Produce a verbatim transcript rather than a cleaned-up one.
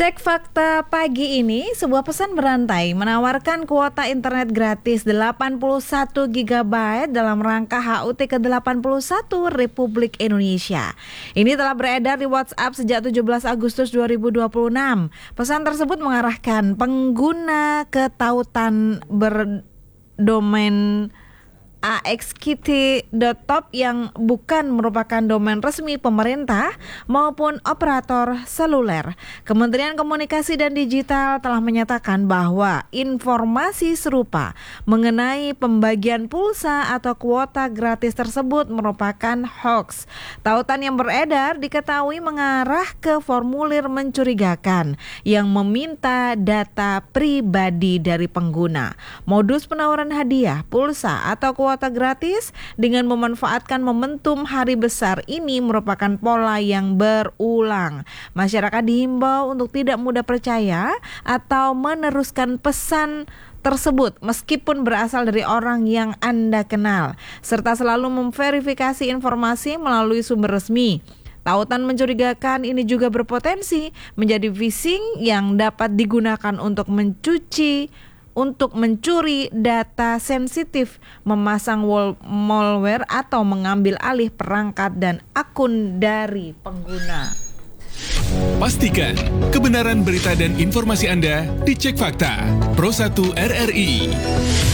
Cek fakta pagi ini, sebuah pesan berantai menawarkan kuota internet gratis delapan puluh satu giga byte dalam rangka H U T ke delapan puluh satu Republik Indonesia. Ini telah beredar di WhatsApp sejak tujuh belas Agustus dua ribu dua puluh enam. Pesan tersebut mengarahkan pengguna ke tautan berdomain a x k t dot top yang bukan merupakan domain resmi pemerintah maupun operator seluler. Kementerian Komunikasi dan Digital telah menyatakan bahwa informasi serupa mengenai pembagian pulsa atau kuota gratis tersebut merupakan hoax. Tautan yang beredar diketahui mengarah ke formulir mencurigakan yang meminta data pribadi dari pengguna. Modus penawaran hadiah, pulsa atau kuota Kuota gratis dengan memanfaatkan momentum hari besar ini merupakan pola yang berulang. Masyarakat dihimbau untuk tidak mudah percaya atau meneruskan pesan tersebut meskipun berasal dari orang yang Anda kenal, serta selalu memverifikasi informasi melalui sumber resmi. Tautan mencurigakan ini juga berpotensi menjadi phishing yang dapat digunakan untuk mencuci untuk mencuri data sensitif, memasang malware atau mengambil alih perangkat dan akun dari pengguna. Pastikan kebenaran berita dan informasi Anda dicek fakta. Pro satu R R I.